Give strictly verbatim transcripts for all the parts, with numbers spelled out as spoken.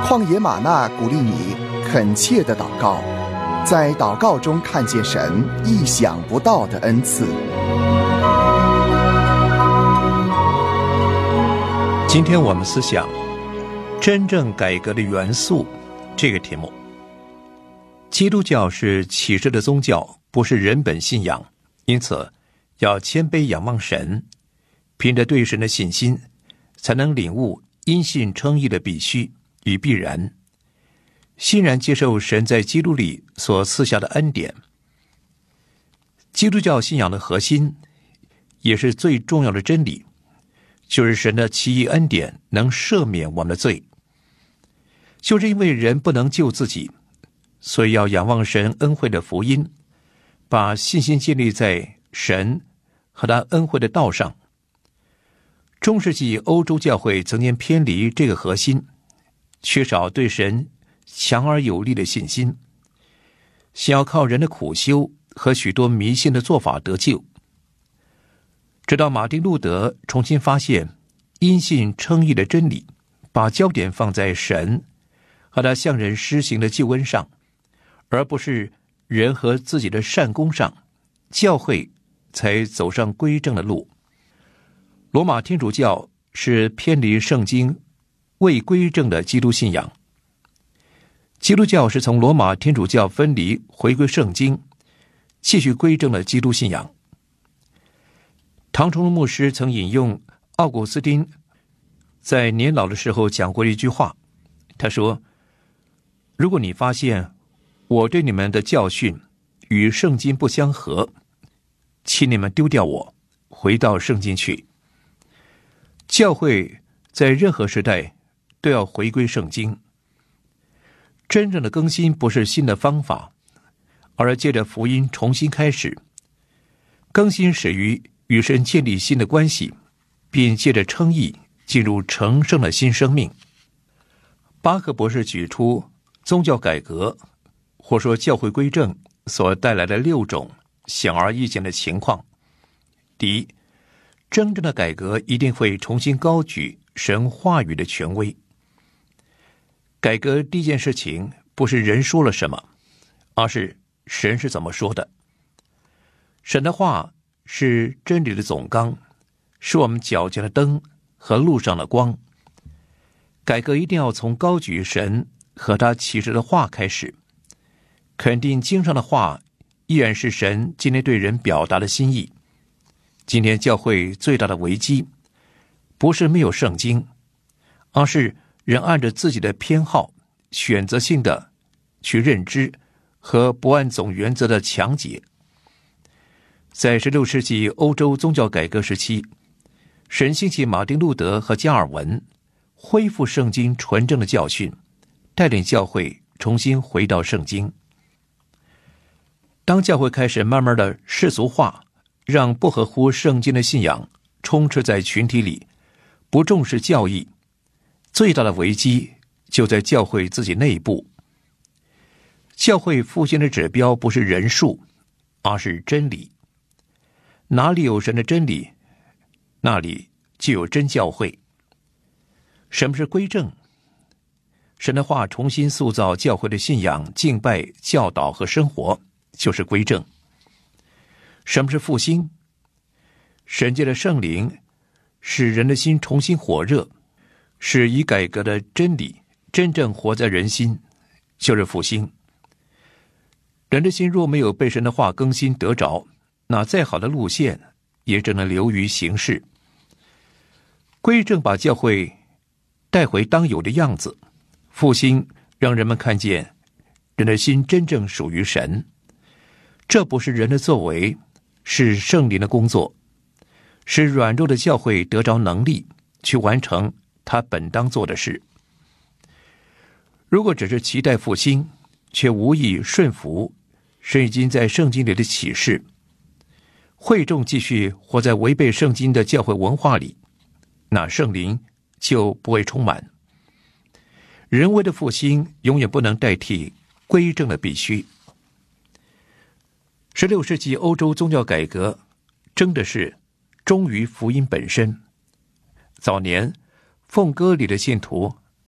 旷野吗哪鼓励你恳切的祷告，在祷告中看见神意想不到的恩赐。 今天我们思想真正改革的元素这个题目。基督教是启示的宗教，不是人本信仰，因此要谦卑仰望神，凭着对神的信心，才能领悟因信称义的必须与必然，欣然接受神在基督里所赐下的恩典。基督教信仰的核心，也是最重要的真理，就是神的奇异恩典能赦免我们的罪。就是因为人不能救自己，所以要仰望神恩惠的福音，把信心建立在神和他恩惠的道上。中世纪欧洲教会曾经偏离这个核心，缺少对神强而有力的信心，想要靠人的苦修和许多迷信的做法得救。直到马丁路德重新发现因信称义的真理，把焦点放在神和他向人施行的救恩上，而不是人和自己的善功上，教会才走上归正的路。罗马天主教是偏离圣经未归正的基督信仰，基督教是从罗马天主教分离回归圣经，继续归正的基督信仰。唐崇荣牧师曾引用奥古斯丁在年老的时候讲过一句话，他说，如果你发现我对你们的教训与圣经不相合，请你们丢掉我，回到圣经去。教会在任何时代都要回归圣经。真正的更新不是新的方法，而借着福音重新开始。更新始于与神建立新的关系，并借着称义进入成圣的新生命。巴克博士举出宗教改革或说教会归正所带来的六种显而易见的情况。第一，真正的改革一定会重新高举神话语的权威。改革第一件事情不是人说了什么，而是神是怎么说的。神的话是真理的总纲，是我们脚前的灯和路上的光。改革一定要从高举神和他启示的话开始，肯定经上的话依然是神今天对人表达的心意。今天教会最大的危机，不是没有圣经，而是人按着自己的偏好，选择性的去认知和不按总原则的强解。在十六世纪欧洲宗教改革时期，神兴起马丁路德和加尔文，恢复圣经纯正的教训，带领教会重新回到圣经。当教会开始慢慢的世俗化，让不合乎圣经的信仰充斥在群体里，不重视教义，最大的危机就在教会自己内部。教会复兴的指标不是人数，而是真理。哪里有神的真理，那里就有真教会。什么是归正？神的话重新塑造教会的信仰、敬拜、教导和生活，就是归正。什么是复兴？神借的圣灵使人的心重新火热，使已改革的真理真正活在人心，就是复兴。人的心若没有被神的话更新得着，那再好的路线也只能流于形式。归正把教会带回当有的样子，复兴让人们看见人的心真正属于神。这不是人的作为，是圣灵的工作，使软弱的教会得着能力去完成他本当做的事。如果只是期待复兴，却无意顺服神已经在圣经里的启示，会众继续活在违背圣经的教会文化里，那圣灵就不会充满。人为的复兴永远不能代替归正的必须。十六世纪欧洲宗教改革争的是忠于福音本身。早年奉割礼的信徒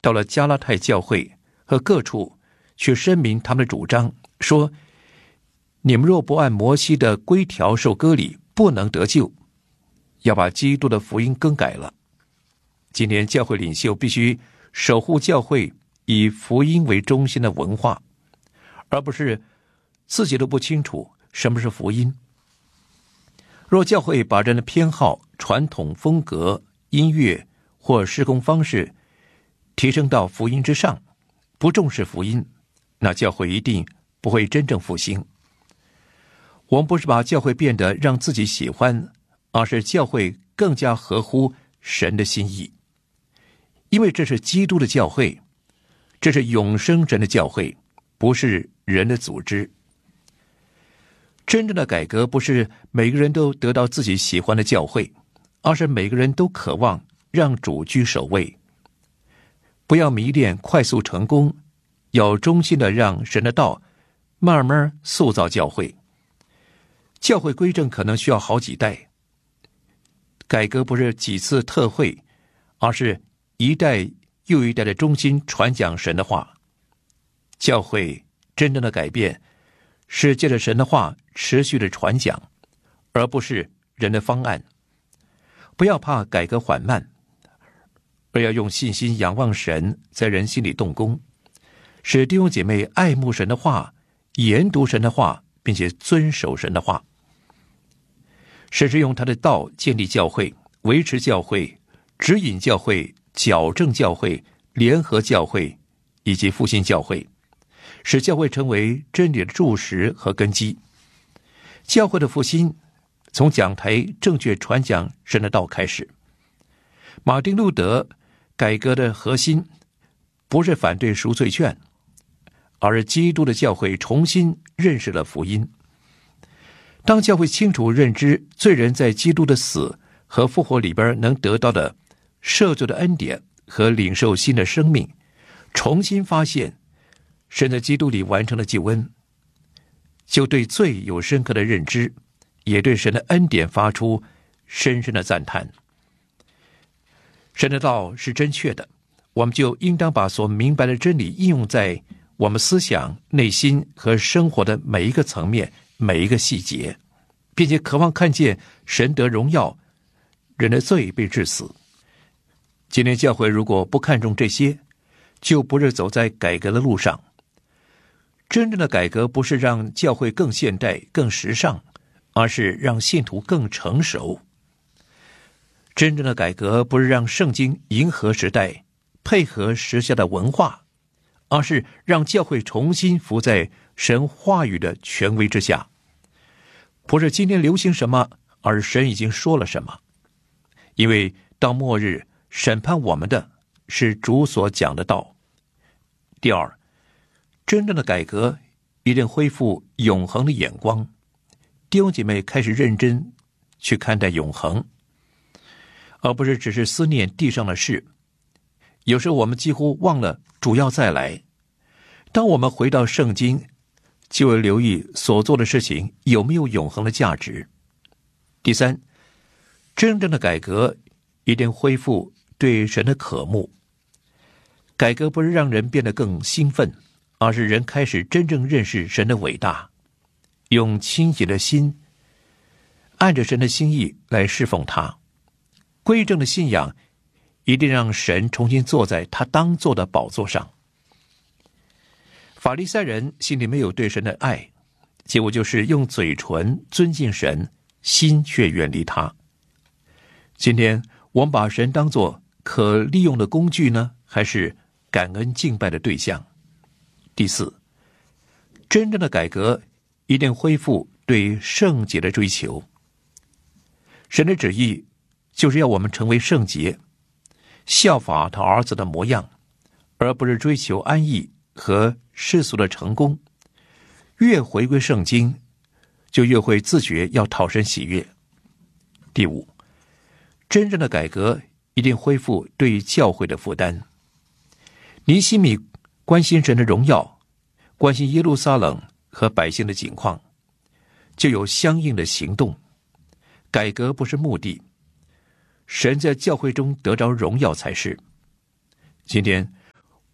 到了加拉太教会和各处去声明他们的主张，说你们若不按摩西的规条受割礼，不能得救，要把基督的福音更改了。今天教会领袖必须守护教会以福音为中心的文化，而不是自己都不清楚什么是福音。若教会把人的偏好、传统风格、音乐或施工方式提升到福音之上，不重视福音，那教会一定不会真正复兴。我们不是把教会变得让自己喜欢，而是教会更加合乎神的心意。因为这是基督的教会，这是永生神的教会，不是人的组织。真正的改革不是每个人都得到自己喜欢的教会，而是每个人都渴望让主居首位。不要迷恋快速成功，要衷心的让神的道慢慢塑造教会。教会归正可能需要好几代，改革不是几次特会，而是一代又一代的忠心传讲神的话。教会真正的改变是借着神的话持续的传讲，而不是人的方案。不要怕改革缓慢，而要用信心仰望神在人心里动工，使弟兄姐妹爱慕神的话，研读神的话，并且遵守神的话。神是用他的道建立教会，维持教会，指引教会，矫正教会，联合教会以及复兴教会，使教会成为真理的柱石和根基。教会的复兴从讲台正确传讲神的道开始。马丁路德改革的核心不是反对赎罪券，而是基督的教会重新认识了福音。当教会清楚认知罪人在基督的死和复活里边能得到的赦罪的恩典和领受新的生命，重新发现神在基督里完成了救恩，就对罪有深刻的认知，也对神的恩典发出深深的赞叹。神的道是正确的，我们就应当把所明白的真理应用在我们思想、内心和生活的每一个层面、每一个细节，并且渴望看见神得荣耀，人的罪被治死。今天教会如果不看重这些，就不是走在改革的路上。真正的改革不是让教会更现代、更时尚，而是让信徒更成熟。真正的改革不是让圣经迎合时代，配合时下的文化，而是让教会重新服在神话语的权威之下。不是今天流行什么，而神已经说了什么。因为到末日审判我们的是主所讲的道。第二，真正的改革一定恢复永恒的眼光，弟兄姐妹开始认真去看待永恒，而不是只是思念地上的事。有时候我们几乎忘了主要再来。当我们回到圣经，就会留意所做的事情有没有永恒的价值。第三，真正的改革一定恢复对神的渴慕。改革不是让人变得更兴奋，而是人开始真正认识神的伟大，用清洁的心按着神的心意来侍奉他。归正的信仰一定让神重新坐在他当坐的宝座上。法利赛人心里没有对神的爱，结果就是用嘴唇尊敬神，心却远离他。今天我们把神当作可利用的工具呢，还是感恩敬拜的对象？第四，真正的改革一定恢复对圣洁的追求。神的旨意就是要我们成为圣洁，效法他儿子的模样，而不是追求安逸和世俗的成功。越回归圣经，就越会自觉要讨神喜悦。第五，真正的改革一定恢复对教会的负担。尼希米关心神的荣耀，关心耶路撒冷和百姓的景况，就有相应的行动。改革不是目的，神在教会中得着荣耀才是。今天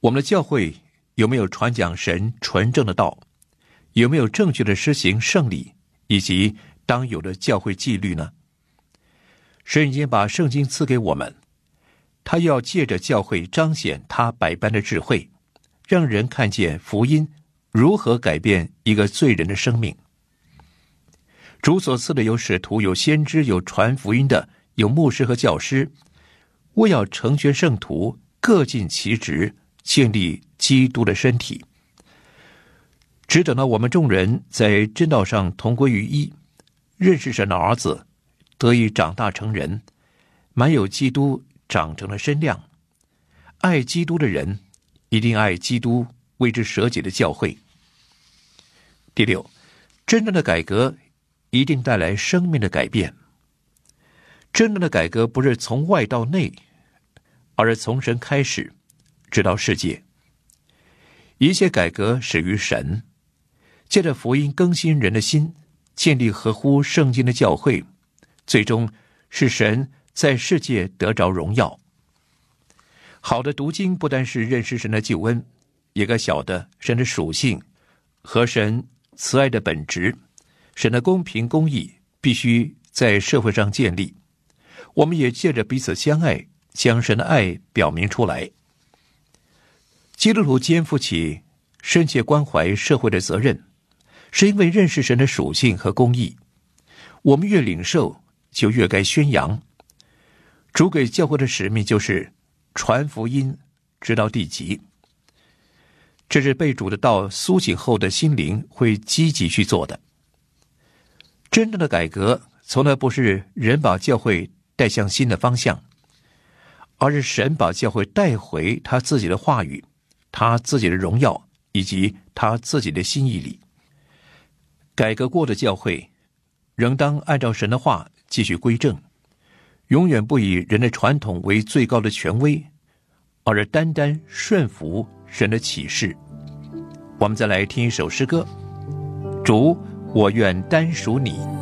我们的教会有没有传讲神纯正的道？有没有正确的施行圣礼以及当有的教会纪律呢？神已经把圣经赐给我们，他要借着教会彰显他百般的智慧，让人看见福音如何改变一个罪人的生命。主所赐的有使徒，有先知，有传福音的，有牧师和教师，为要成全圣徒，各尽其职，建立基督的身体。只等到我们众人在真道上同归于一，认识神的儿子，得以长大成人，满有基督长成的身量。爱基督的人一定爱基督为之舍己的教会。第六，真正的改革一定带来生命的改变。真正的改革不是从外到内，而是从神开始，直到世界。一切改革始于神，借着福音更新人的心，建立合乎圣经的教会，最终是神在世界得着荣耀。好的读经不单是认识神的救恩，也该晓得神的属性和神慈爱的本质。神的公平公义必须在社会上建立，我们也借着彼此相爱，将神的爱表明出来。基督徒肩负起深切关怀社会的责任，是因为认识神的属性和公义。我们越领受，就越该宣扬。主给教会的使命就是传福音，直到地极。这是被主的道苏醒后的心灵会积极去做的。真正的改革从来不是人把教会带向新的方向，而是神把教会带回他自己的话语，他自己的荣耀以及他自己的心意里。改革过的教会仍当按照神的话继续归正，永远不以人的传统为最高的权威，而是单单顺服神的启示。我们再来听一首诗歌，主，我愿单属你。